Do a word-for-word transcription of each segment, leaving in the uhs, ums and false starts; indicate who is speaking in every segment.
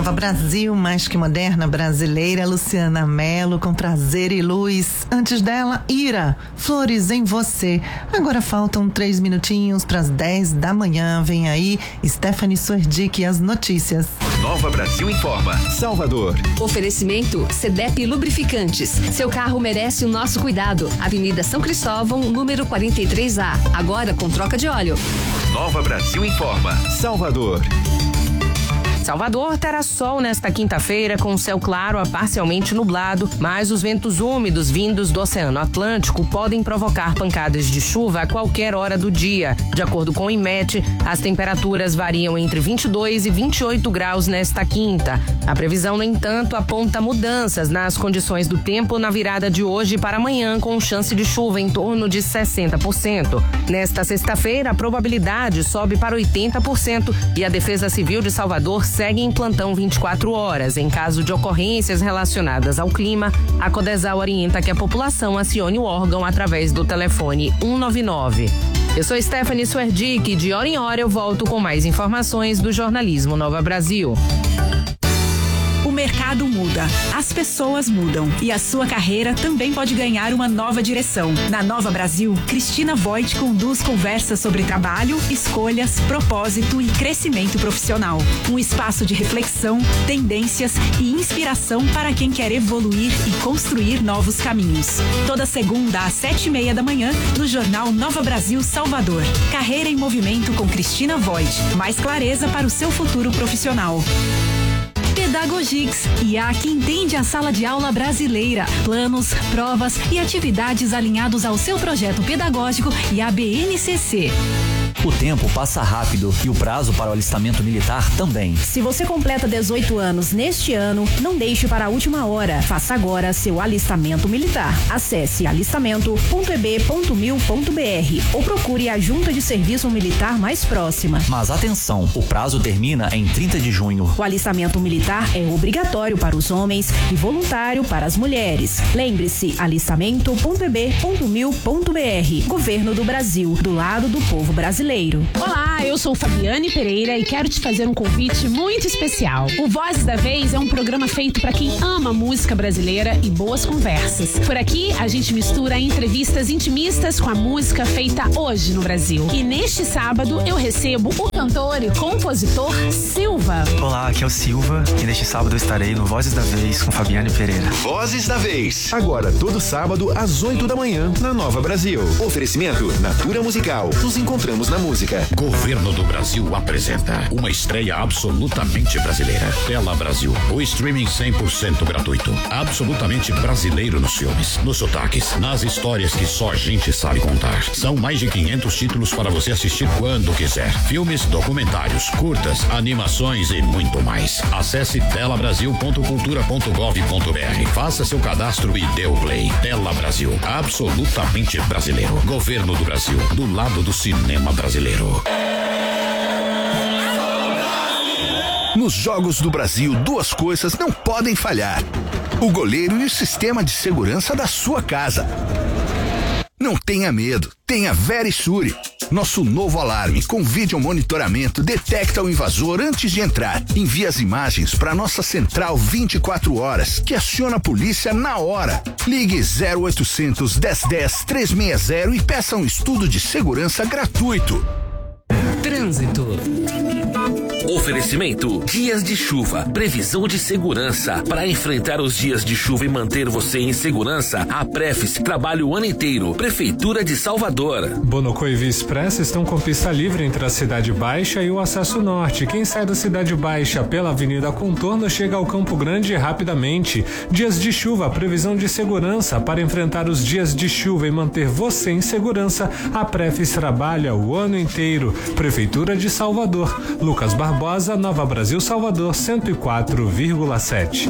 Speaker 1: Nova Brasil, mais que moderna brasileira, Luciana Mello, com Prazer e Luz. Antes dela, Ira, Flores em Você. Agora faltam três minutinhos para as dez da manhã. Vem aí, Stephanie Suerdick e as notícias.
Speaker 2: Nova Brasil informa. Salvador.
Speaker 3: Oferecimento Cedep Lubrificantes. Seu carro merece o nosso cuidado. Avenida São Cristóvão, número quarenta e três A. Agora com troca de óleo.
Speaker 2: Nova Brasil informa. Salvador.
Speaker 4: Salvador terá sol nesta quinta-feira com céu claro a parcialmente nublado, mas os ventos úmidos vindos do Oceano Atlântico podem provocar pancadas de chuva a qualquer hora do dia. De acordo com o IMET, as temperaturas variam entre vinte e dois e vinte e oito graus nesta quinta. A previsão, no entanto, aponta mudanças nas condições do tempo na virada de hoje para amanhã, com chance de chuva em torno de sessenta por cento. Nesta sexta-feira, a probabilidade sobe para oitenta por cento e a Defesa Civil de Salvador segue em plantão vinte e quatro horas. Em caso de ocorrências relacionadas ao clima, a Codesal orienta que a população acione o órgão através do telefone cento e noventa e nove. Eu sou Stephanie Suerdick e de hora em hora eu volto com mais informações do jornalismo Nova Brasil.
Speaker 5: O mercado muda, as pessoas mudam e a sua carreira também pode ganhar uma nova direção. Na Nova Brasil, Cristina Voigt conduz conversas sobre trabalho, escolhas, propósito e crescimento profissional. Um espaço de reflexão, tendências e inspiração para quem quer evoluir e construir novos caminhos. Toda segunda às sete e meia da manhã, no Jornal Nova Brasil Salvador. Carreira em Movimento com Cristina Voigt. Mais clareza para o seu futuro profissional. Pedagogix, I A que entende a sala de aula brasileira, planos, provas e atividades alinhados ao seu projeto pedagógico e à B N C C.
Speaker 6: O tempo passa rápido e o prazo para o alistamento militar também.
Speaker 7: Se você completa dezoito anos neste ano, não deixe para a última hora. Faça agora seu alistamento militar. Acesse alistamento ponto e b ponto mil ponto b r ou procure a junta de serviço militar mais próxima.
Speaker 6: Mas atenção, o prazo termina em trinta de junho.
Speaker 7: O alistamento militar é obrigatório para os homens e voluntário para as mulheres. Lembre-se, alistamento ponto e b ponto mil ponto b r. Governo do Brasil, do lado do povo brasileiro.
Speaker 8: Olá, eu sou Fabiane Pereira e quero te fazer um convite muito especial. O Vozes da Vez é um programa feito para quem ama música brasileira e boas conversas. Por aqui, a gente mistura entrevistas intimistas com a música feita hoje no Brasil. E neste sábado, eu recebo o cantor e compositor Silva.
Speaker 9: Olá, aqui é o Silva e neste sábado eu estarei no Vozes da Vez com Fabiane Pereira.
Speaker 2: Vozes da Vez. Agora, todo sábado, às oito da manhã, na Nova Brasil. Oferecimento Natura Musical. Nos encontramos na música.
Speaker 10: Governo do Brasil apresenta uma estreia absolutamente brasileira. Tela Brasil, o streaming cem por cento gratuito. Absolutamente brasileiro nos filmes, nos sotaques, nas histórias que só a gente sabe contar. São mais de quinhentos títulos para você assistir quando quiser. Filmes, documentários, curtas, animações e muito mais. Acesse tela brasil ponto cultura ponto gov ponto b r. Faça seu cadastro e dê o play. Tela Brasil, absolutamente brasileiro. Governo do Brasil, do lado do cinema brasileiro. Brasileiro.
Speaker 11: Nos Jogos do Brasil, duas coisas não podem falhar: o goleiro e o sistema de segurança da sua casa. Não tenha medo, tenha Verisure. Nosso novo alarme com vídeo monitoramento detecta o invasor antes de entrar. Envia as imagens para nossa central vinte e quatro horas, que aciona a polícia na hora. Ligue zero oitocentos, dez dez, trezentos e sessenta e peça um estudo de segurança gratuito.
Speaker 12: Trânsito. Oferecimento: dias de chuva, previsão de segurança. Para enfrentar os dias de chuva e manter você em segurança, a Prefis trabalha o ano inteiro. Prefeitura de Salvador.
Speaker 13: Bonocô e Via Expressa estão com pista livre entre a Cidade Baixa e o Acesso Norte. Quem sai da Cidade Baixa pela Avenida Contorno chega ao Campo Grande rapidamente. Dias de chuva, previsão de segurança. Para enfrentar os dias de chuva e manter você em segurança, a Prefis trabalha o ano inteiro. Prefeitura de Salvador. Lucas Barbosa, Nova Brasil, Salvador, cento e quatro vírgula sete.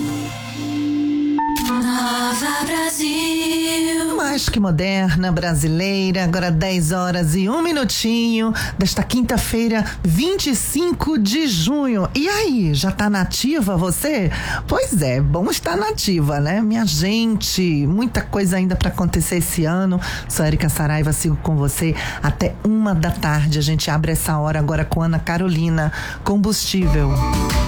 Speaker 1: Nova Brasil. Mais que moderna, brasileira, agora dez horas e um minutinho desta quinta-feira, vinte e cinco de junho. E aí, já tá nativa você? Pois é, bom estar nativa, né? Minha gente, muita coisa ainda pra acontecer esse ano. Sou Érica Saraiva, sigo com você até uma da tarde. A gente abre essa hora agora com Ana Carolina, Combustível.